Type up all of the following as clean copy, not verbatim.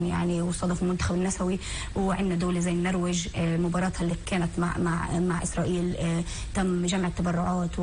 يعني واستضافوا المنتخب النسوي، وعندنا دولة زي النرويج مباراتها اللي كانت مع إسرائيل تم جمع التبرعات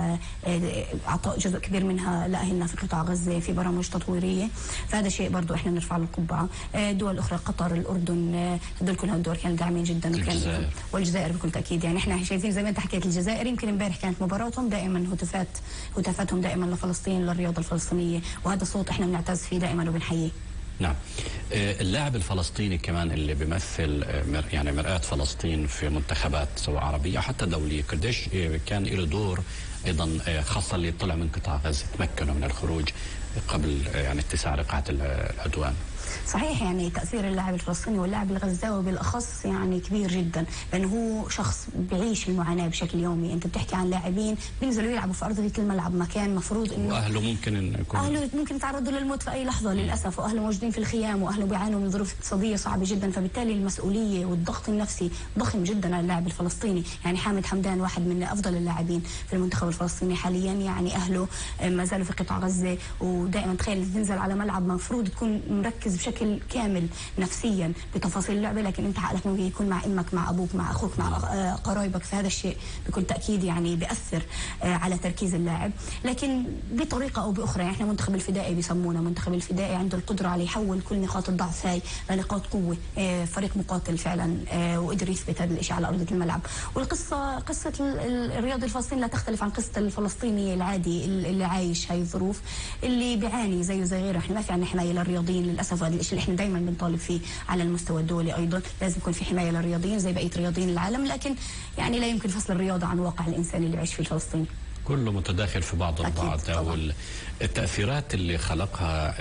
وإعطاء جزء كبير منها لأهلنا في قطاع غزة في برامج تطويرية، فهذا شيء برضو إحنا نرفع له القبعة. دول أخرى قطر، الأردن، هدول كلها الدول كانوا داعمين جدا، والجزائر بكل تأكيد. يعني إحنا شايفين زي ما أنت حكيت الجزائر يمكن امبارح كانت مباراتهم دائما هتافاتهم دائما لفلسطين، للرياضة الفلسطينية، وهذا صوت إحنا بنعتز فيه دائما وبنحييه. نعم. اللاعب الفلسطيني كمان اللي بيمثل يعني مرآة فلسطين في منتخبات سواء عربية أو حتى دولية، قديش كان له دور أيضا، خاصة اللي طلع من قطاع غزة تمكنوا من الخروج قبل يعني اتساع رقعة العدوان؟ صحيح، يعني تأثير اللاعب الفلسطيني واللاعب الغزاوي بالأخص يعني كبير جدا، لأنه هو شخص بعيش المعاناة بشكل يومي. أنت بتحكي عن لاعبين بينزلوا يلعبوا في أرضية الملعب، مكان مفروض إنه وأهله ممكن يتعرضوا للموت في أي لحظة للأسف، وأهله موجودين في الخيام، وأهله بيعانوا من ظروف اقتصادية صعبة جدا، فبالتالي المسؤولية والضغط النفسي ضخم جدا على اللاعب الفلسطيني. يعني حامد حمدان واحد من أفضل اللاعبين في المنتخب الفلسطيني حاليا، يعني أهله ما زالوا في قطاع غزة، ودائما تخيل تنزل على ملعب مفروض تكون مركز بشكل كامل نفسيا بتفاصيل اللعبه، لكن انت عقلك ممكن يكون مع امك، مع ابوك، مع اخوك، مع قرايبك، فهذا الشيء بكل تاكيد يعني بياثر على تركيز اللاعب. لكن بطريقه او باخرى، يعني احنا منتخب الفدائي بيسمونا، منتخب الفدائي عنده القدره على يحول كل نقاط الضعف هاي لنقاط قوه، فريق مقاتل فعلا، وقدر يثبت هذا الشيء على ارضيه الملعب. قصه الرياضي الفلسطيني لا تختلف عن قصه الفلسطيني العادي اللي عايش هاي الظروف، اللي بيعاني زيه زي غيره. احنا ما في عندنا حمايه للرياضيين للاسف، هذا الشيء اللي احنا دائما بنطالب فيه على المستوى الدولي. ايضا لازم يكون في حمايه للرياضيين زي بقيه رياضيين العالم، لكن يعني لا يمكن فصل الرياضه عن واقع الانسان اللي يعيش فيه الفلسطيني. كله متداخل في بعض البعض. التاثيرات اللي خلقها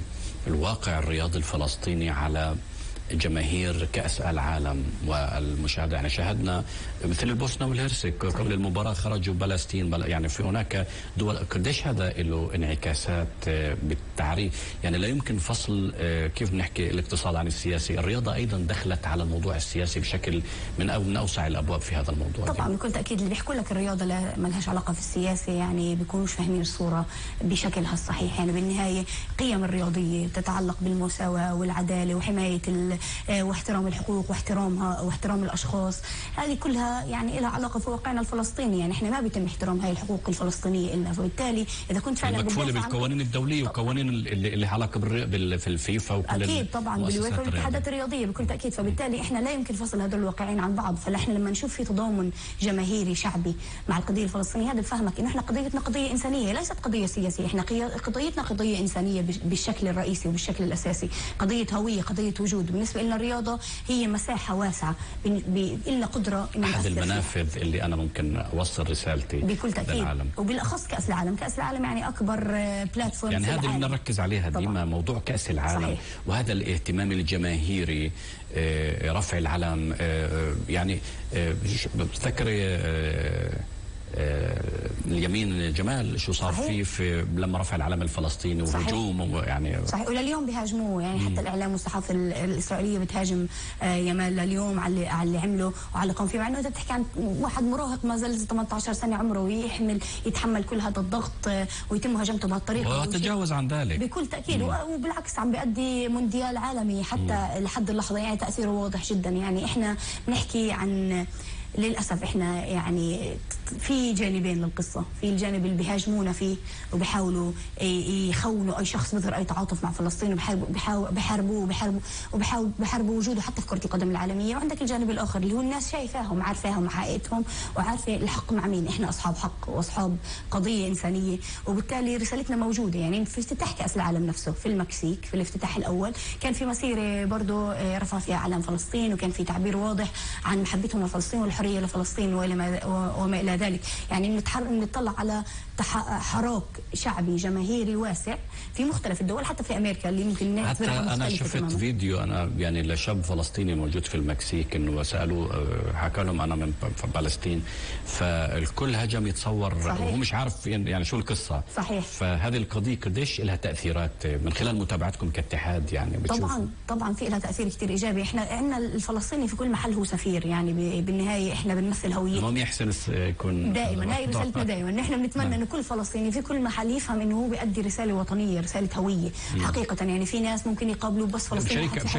الواقع الرياضي الفلسطيني على جماهير كأس العالم والمشاهدة. يعني شاهدنا مثل البوسنة والهرسك قبل المباراة خرجوا بلستين، يعني في هناك دول. قديش هذا له انعكاسات بالتعريف؟ يعني لا يمكن فصل كيف بنحكي الاقتصاد عن السياسي. الرياضة أيضا دخلت على الموضوع السياسي بشكل من أوسع الأبواب في هذا الموضوع. طبعا بكل تأكيد اللي بيحكوا لك الرياضة ما لهاش علاقة في السياسة يعني بيكونوش فاهمين الصورة بشكلها الصحيح. يعني بالنهاية قيم الرياضية تتعلق بالمساواة والعدالة وحماية واحترام الحقوق واحترام الاشخاص، هذه كلها يعني لها علاقه في واقعنا الفلسطيني. يعني احنا ما بيتم احترام هاي الحقوق الفلسطينيه لنا، فبالتالي اذا كنت فعلا مكفوله بالقوانين الدوليه وقوانين اللي علاقه في الفيفا وكل اكيد طبعا بالويفا والاتحادات الرياضيه بكل تاكيد. فبالتالي احنا لا يمكن فصل هذول الواقعين عن بعض. فاحنا لما نشوف في تضامن جماهيري شعبي مع القضيه الفلسطينيه، هذا بفهمك انه احنا قضيتنا قضيه انسانيه ليست قضيه سياسيه. احنا قضيتنا قضيه انسانيه بالشكل الرئيسي وبالشكل الاساسي، قضيه هويه، قضيه وجود. بالنسبه لنا الرياضة هي مساحة واسعة، إلنا قدرة إن أحد المنافذ اللي أنا ممكن أوصل رسالتي بكل تأكيد للعالم، وبالأخص كأس العالم. كأس العالم يعني أكبر بلاتفورم يعني هذا اللي نركز عليها ديما، موضوع كأس العالم. صحيح. وهذا الاهتمام الجماهيري، رفع العلم. يعني بتذكري اليمين جمال شو صار فيه في لما رفع العلم الفلسطيني وهجوم يعني صحيح. ولليوم بيهاجموه، يعني حتى الاعلام والصحافه الاسرائيليه بتهاجم يمال لليوم على اللي عمله وعلى اللي قام فيه، مع انه انت بتحكي عن واحد مراهق ما زال 18 سنه عمره يتحمل كل هذا الضغط ويتم هجمته بهالطريقه وتجاوز عن ذلك بكل تاكيد. وبالعكس عم بيأدي مونديال عالمي حتى لحد اللحظه، يعني تاثيره واضح جدا. يعني احنا بنحكي عن للأسف احنا يعني في جانبين للقصة، في الجانب اللي بيهاجمونا فيه وبيحاولوا يخونوا أي شخص بيظهر أي تعاطف مع فلسطين، وبيحاربوا وجوده حتى في كرة القدم العالمية. وعندك الجانب الآخر اللي هو الناس شايفاهم، عارفاهم وحقيقتهم، وعارفة الحق مع مين. احنا أصحاب حق وأصحاب قضية إنسانية، وبالتالي رسالتنا موجودة. يعني في افتتاح كأس العالم نفسه في المكسيك في الافتتاح الأول كان في مسيرة برضه رفع فيها علم فلسطين، وكان في تعبير واضح عن محبتهم لفلسطين والحرية لفلسطين وما إلى ذلك. يعني نطلع على حراك شعبي جماهيري واسع في مختلف الدول، حتى في أمريكا اللي يمكن حتى أنا شفت فيديو أنا يعني لشاب فلسطيني موجود في المكسيك، إنه سألوه حكى لهم أنا من فلسطين، فالكل هجم يتصور وهو مش عارف يعني شو القصة. صحيح. فهذه القضية قديش لها تأثيرات من خلال متابعتكم كاتحاد؟ يعني طبعا في لها تأثير كتير إيجابي. إحنا عندنا الفلسطيني في كل محل هو سفير، يعني بالنهاية بالتالي احنا بنمثل هوية. المهم يحسن يكون دائما هاي رسالتنا دائما، نحن بنتمنى انه كل فلسطيني في كل محل يفهم انه هو بيأدي رسالة وطنية، رسالة هوية حقيقة. يعني في ناس ممكن يقابلوا بس فلسطيني